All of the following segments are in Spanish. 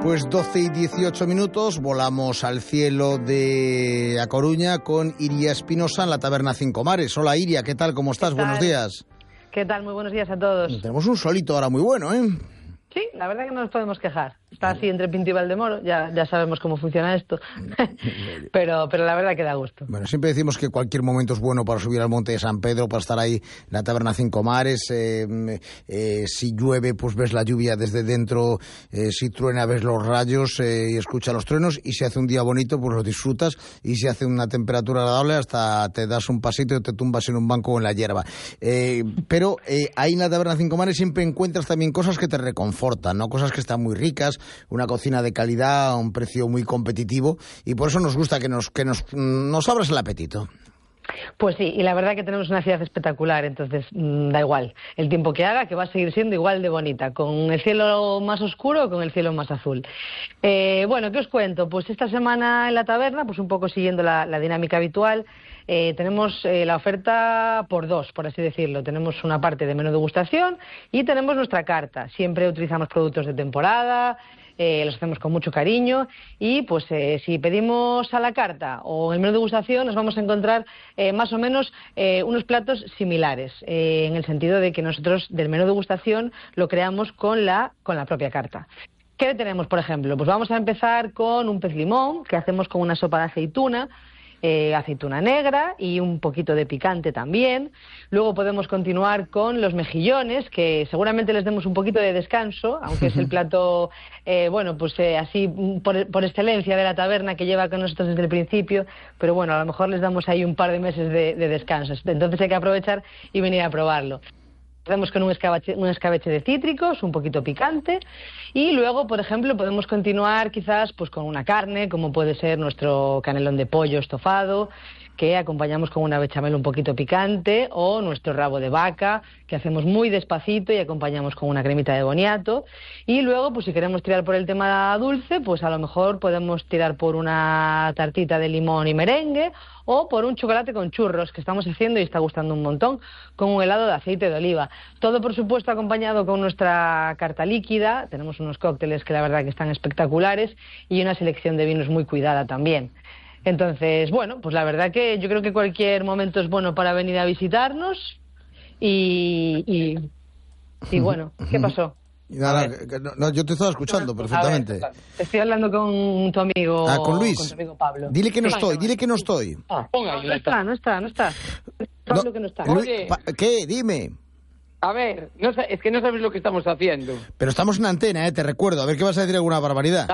Pues 12 y 18 minutos, volamos al cielo de A Coruña con Iria Espinosa en la Taberna Cinco Mares. Hola Iria, ¿qué tal? ¿Cómo estás? Buenos días. ¿Qué tal? Muy buenos días a todos. Tenemos un solito ahora muy bueno, ¿eh? Sí, la verdad que no nos podemos quejar. Está así entre Pinto y Valdemoro, ya sabemos cómo funciona esto, pero la verdad que da gusto. Bueno, siempre decimos que cualquier momento es bueno para subir al Monte de San Pedro, para estar ahí en la Taberna Cinco Mares. Si llueve, pues ves la lluvia desde dentro, si truena, ves los rayos y escuchas los truenos, y si hace un día bonito, pues lo disfrutas, y si hace una temperatura agradable, hasta te das un pasito y te tumbas en un banco o en la hierba. Pero ahí en la Taberna Cinco Mares siempre encuentras también cosas que te reconfortan, ¿no? Cosas que están muy ricas, una cocina de calidad a un precio muy competitivo, y por eso nos gusta que nos abras el apetito. Pues sí, y la verdad que tenemos una ciudad espectacular, entonces da igual el tiempo que haga, que va a seguir siendo igual de bonita, con el cielo más oscuro o con el cielo más azul. Bueno, ¿qué os cuento? Pues esta semana en la taberna, pues un poco siguiendo la dinámica habitual, tenemos la oferta por dos, por así decirlo. Tenemos una parte de menú degustación y tenemos nuestra carta. Siempre utilizamos productos de temporada, los hacemos con mucho cariño, y pues si pedimos a la carta o en el menú degustación nos vamos a encontrar más o menos unos platos similares, en el sentido de que nosotros del menú degustación lo creamos con la propia carta. ¿Qué tenemos, por ejemplo? Pues vamos a empezar con un pez limón que hacemos con una sopa de aceituna negra y un poquito de picante también. Luego podemos continuar con los mejillones, que seguramente les demos un poquito de descanso, aunque es el plato, así por excelencia de la taberna, que lleva con nosotros desde el principio, pero bueno, a lo mejor les damos ahí un par de meses de descanso. Entonces hay que aprovechar y venir a probarlo. Hacemos con un escabeche de cítricos, un poquito picante, y luego, por ejemplo, podemos continuar quizás pues con una carne, como puede ser nuestro canelón de pollo estofado, que acompañamos con una bechamel un poquito picante, o nuestro rabo de vaca, que hacemos muy despacito y acompañamos con una cremita de boniato. Y luego, pues si queremos tirar por el tema dulce, pues a lo mejor podemos tirar por una tartita de limón y merengue, o por un chocolate con churros, que estamos haciendo y está gustando un montón, con un helado de aceite de oliva. Todo, por supuesto, acompañado con nuestra carta líquida. Tenemos unos cócteles que la verdad que están espectaculares, y una selección de vinos muy cuidada también. Entonces, bueno, pues la verdad que yo creo que cualquier momento es bueno para venir a visitarnos, y bueno, ¿qué pasó? Nada, no, yo te estaba escuchando perfectamente. Estoy hablando con tu amigo, con Luis. con tu amigo Pablo. Dile que no estoy. No está. Pablo, que no está. Oye, ¿qué? Dime. A ver, es que no sabes lo que estamos haciendo. Pero estamos en antena, te recuerdo. A ver, ¿qué vas a decir? ¿Alguna barbaridad?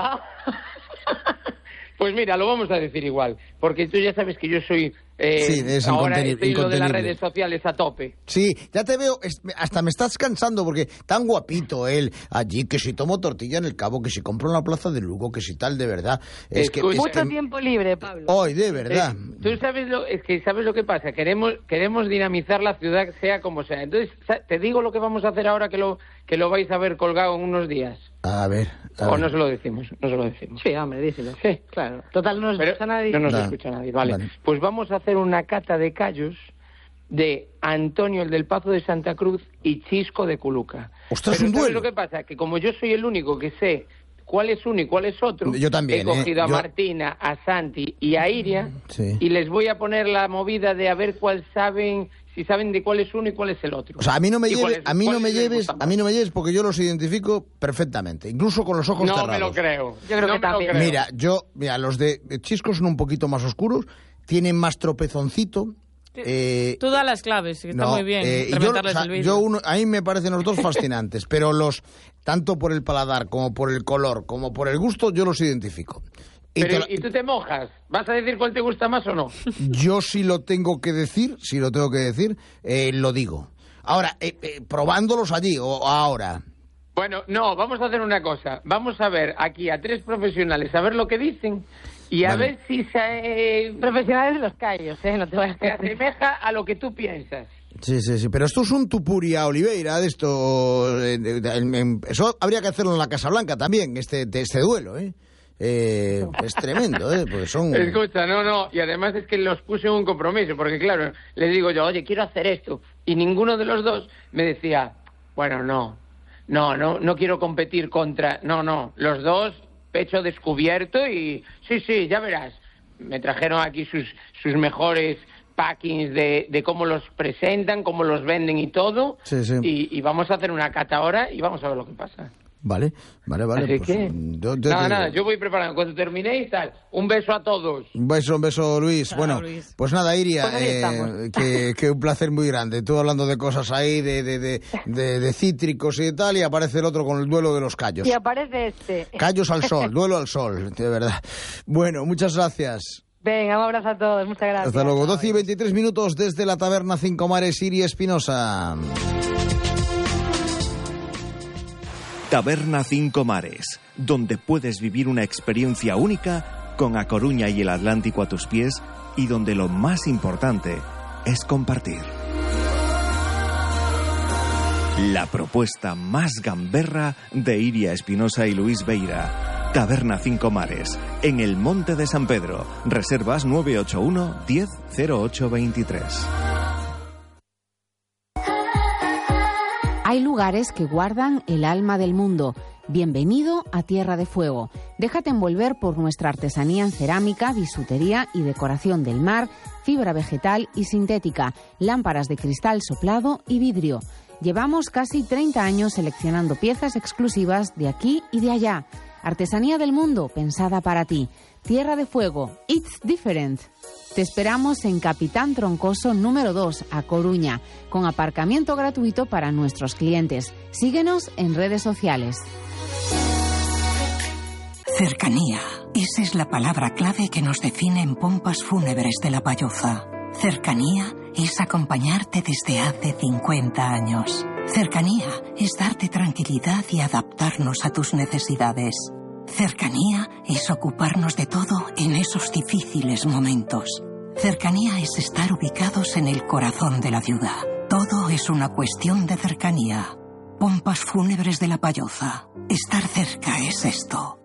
Pues mira, lo vamos a decir igual, porque tú ya sabes que yo soy... ahora estoy lo de las redes sociales a tope. Sí, ya te veo, hasta me estás cansando, porque tan guapito él allí, que si tomo tortilla en el Cabo, que si compro en la plaza de Lugo, que si tal, de verdad. Mucho tiempo libre, Pablo. Hoy, de verdad. Tú sabes ¿sabes lo que pasa? Queremos dinamizar la ciudad, sea como sea. Entonces, te digo lo que vamos a hacer ahora, que lo vais a ver colgado en unos días. A ver. No se lo decimos. Sí, hombre, díselo. Sí, claro. Total, no nos escucha nadie. No nos escucha nadie, vale. Pues vamos a hacer una cata de callos de Antonio, el del Pazo de Santa Cruz, y Chisco de Culuca. ¡Ostras, Pero un duelo! ¿sabes lo que pasa? Que como yo soy el único que sé cuál es uno y cuál es otro, yo también, he cogido a Martina, a Santi y a Iria, sí, y les voy a poner la movida de a ver si saben de cuál es uno y cuál es el otro. O sea, a mí no me lleves porque yo los identifico perfectamente, incluso con los ojos cerrados. No me lo creo. Yo creo que también. Mira, los de Chisco son un poquito más oscuros, tienen más tropezoncito. Tú das las claves, que está muy bien. A mí me parecen los dos fascinantes, pero tanto por el paladar como por el color, como por el gusto, yo los identifico. ¿Y tú te mojas? ¿Vas a decir cuál te gusta más o no? Yo si lo tengo que decir, lo digo. Ahora, probándolos allí o ahora. Bueno, no, vamos a hacer una cosa. Vamos a ver aquí a tres profesionales, a ver lo que dicen, y a ver si profesionales de los callos, no te vayas a se asemeja a lo que tú piensas. Sí, pero esto es un Tupuria Oliveira, de esto... eso habría que hacerlo en la Casa Blanca también, este duelo, es tremendo, porque son... Escucha, no, y además es que los puse en un compromiso, porque claro, les digo yo, oye, quiero hacer esto, y ninguno de los dos me decía, bueno, no quiero competir contra... No, los dos pecho descubierto y sí, ya verás. Me trajeron aquí sus mejores packings de cómo los presentan, cómo los venden y todo. Sí. Y vamos a hacer una cata ahora y vamos a ver lo que pasa. Vale. Así pues, que... Nada, yo voy preparando. Cuando terminéis, tal. Un beso a todos. Un beso, Luis. Chao, bueno, Luis. Pues nada, Iria, Pues que un placer muy grande. Tú hablando de cosas ahí, de cítricos y de tal, y aparece el otro con el duelo de los callos. Y aparece este. Callos al sol, duelo al sol, de verdad. Bueno, muchas gracias. Venga, un abrazo a todos. Muchas gracias. Hasta luego. 12 y 23 minutos desde la Taberna Cinco Mares, Iria Espinosa. Taberna Cinco Mares, donde puedes vivir una experiencia única con A Coruña y el Atlántico a tus pies y donde lo más importante es compartir. La propuesta más gamberra de Iria Espinosa y Luis Beira. Taberna Cinco Mares, en el Monte de San Pedro. Reservas 981 10 08 23. Hay lugares que guardan el alma del mundo. Bienvenido a Tierra de Fuego. Déjate envolver por nuestra artesanía en cerámica, bisutería y decoración del mar, fibra vegetal y sintética, lámparas de cristal soplado y vidrio. Llevamos casi 30 años seleccionando piezas exclusivas de aquí y de allá. Artesanía del mundo pensada para ti. Tierra de Fuego. It's different. Te esperamos en Capitán Troncoso número 2, A Coruña, con aparcamiento gratuito para nuestros clientes. Síguenos en redes sociales. Cercanía. Esa es la palabra clave que nos define en Pompas Fúnebres de La Palloza. Cercanía es acompañarte desde hace 50 años. Cercanía es darte tranquilidad y adaptarnos a tus necesidades. Cercanía es ocuparnos de todo en esos difíciles momentos. Cercanía es estar ubicados en el corazón de la ciudad. Todo es una cuestión de cercanía. Pompas Fúnebres de La Palloza. Estar cerca es esto.